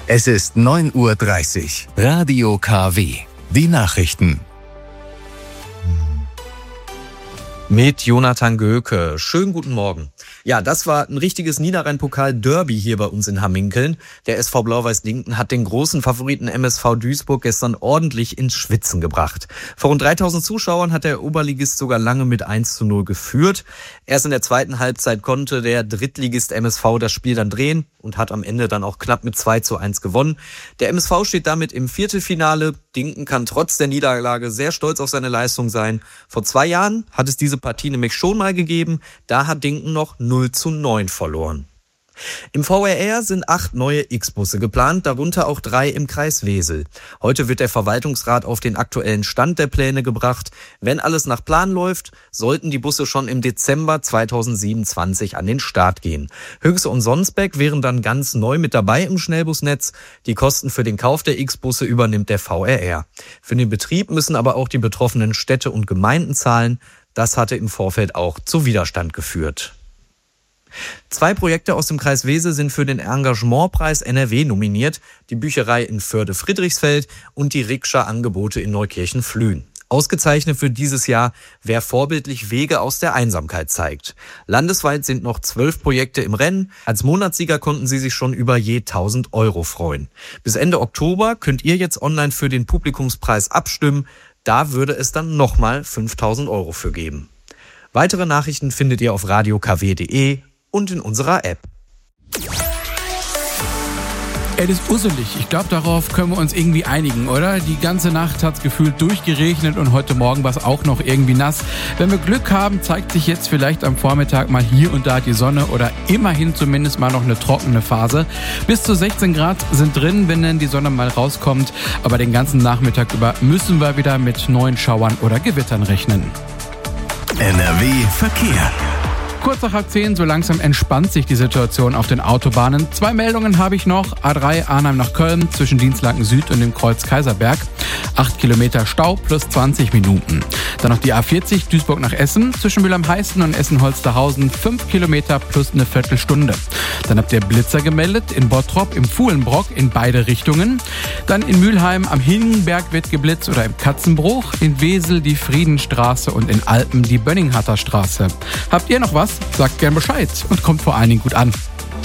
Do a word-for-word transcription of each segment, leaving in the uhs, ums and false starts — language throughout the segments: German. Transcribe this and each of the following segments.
Es ist neun Uhr dreißig. Radio K W. Die Nachrichten. Mit Jonathan Göke. Schönen guten Morgen. Ja, das war ein richtiges Niederrhein-Pokal-Derby hier bei uns in Hamminkeln. Der S V Blau-Weiß-Linken hat den großen Favoriten M S V Duisburg gestern ordentlich ins Schwitzen gebracht. Vor rund dreitausend Zuschauern hat der Oberligist sogar lange mit eins zu null geführt. Erst in der zweiten Halbzeit konnte der Drittligist M S V das Spiel dann drehen und hat am Ende dann auch knapp mit zwei zu eins gewonnen. Der M S V steht damit im Viertelfinale. Linken kann trotz der Niederlage sehr stolz auf seine Leistung sein. Vor zwei Jahren hat es diese Partie nämlich schon mal gegeben. Da hat Linken noch null zu neun verloren. Im V R R sind acht neue X-Busse geplant, darunter auch drei im Kreis Wesel. Heute wird der Verwaltungsrat auf den aktuellen Stand der Pläne gebracht. Wenn alles nach Plan läuft, sollten die Busse schon im Dezember zweitausendsiebenundzwanzig an den Start gehen. Höchse und Sonsbeck wären dann ganz neu mit dabei im Schnellbusnetz. Die Kosten für den Kauf der X-Busse übernimmt der V R R. Für den Betrieb müssen aber auch die betroffenen Städte und Gemeinden zahlen. Das hatte im Vorfeld auch zu Widerstand geführt. Zwei Projekte aus dem Kreis Wesel sind für den Engagementpreis N R W nominiert. Die Bücherei in Förde-Friedrichsfeld und die Rikscha-Angebote in Neukirchen-Flühen. Ausgezeichnet für dieses Jahr, wer vorbildlich Wege aus der Einsamkeit zeigt. Landesweit sind noch zwölf Projekte im Rennen. Als Monatssieger konnten sie sich schon über je tausend Euro freuen. Bis Ende Oktober könnt ihr jetzt online für den Publikumspreis abstimmen. Da würde es dann nochmal fünftausend Euro für geben. Weitere Nachrichten findet ihr auf radio k w punkt de und in unserer App. Es ist usselig. Ich glaube, darauf können wir uns irgendwie einigen, oder? Die ganze Nacht hat es gefühlt durchgeregnet und heute Morgen war es auch noch irgendwie nass. Wenn wir Glück haben, zeigt sich jetzt vielleicht am Vormittag mal hier und da die Sonne oder immerhin zumindest mal noch eine trockene Phase. Bis zu sechzehn Grad sind drin, wenn dann die Sonne mal rauskommt. Aber den ganzen Nachmittag über müssen wir wieder mit neuen Schauern oder Gewittern rechnen. N R W Verkehr. Kurz nach halb zehn, so langsam entspannt sich die Situation auf den Autobahnen. Zwei Meldungen habe ich noch. A drei Arnhem nach Köln zwischen Dienstlaken Süd und dem Kreuz Kaiserberg. acht Kilometer Stau plus zwanzig Minuten. Dann noch die A vierzig Duisburg nach Essen zwischen Mühlheim-Heißen und Essen-Holsterhausen. fünf Kilometer plus eine Viertelstunde. Dann habt ihr Blitzer gemeldet in Bottrop, im Fuhlenbrock in beide Richtungen. Dann in Mülheim am Hingenberg wird geblitzt oder im Katzenbruch. In Wesel die Friedenstraße und in Alpen die Bönninghatter Straße. Habt ihr noch was? Sagt gern Bescheid und kommt vor allen Dingen gut an.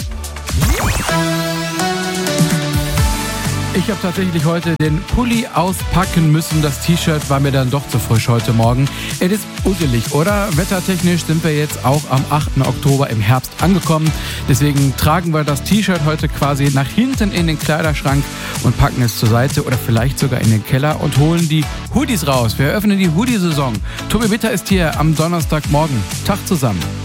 Ich habe tatsächlich heute den Pulli auspacken müssen. Das T-Shirt war mir dann doch zu frisch heute Morgen. Es ist usselig, oder? Wettertechnisch sind wir jetzt auch am achten Oktober im Herbst angekommen. Deswegen tragen wir das T-Shirt heute quasi nach hinten in den Kleiderschrank und packen es zur Seite oder vielleicht sogar in den Keller und holen die Hoodies raus. Wir eröffnen die Hoodie-Saison. Tobi Bitter ist hier am Donnerstagmorgen. Tag zusammen.